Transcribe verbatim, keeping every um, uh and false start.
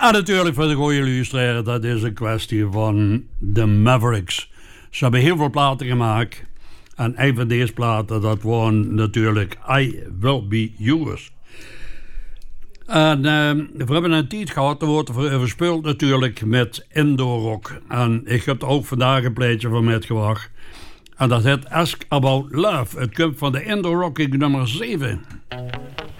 En natuurlijk voor de goede illustreren, dat is een kwestie van de Mavericks. Ze hebben heel veel platen gemaakt. En een van deze platen, dat waren natuurlijk I Will Be Yours. En uh, we hebben een tijd gehad, er wordt verspeeld natuurlijk met indoor rock. En ik heb er ook vandaag een plaatje van metgebracht. En dat heet Ask About Love. Het komt van de indoor rock nummer zeven.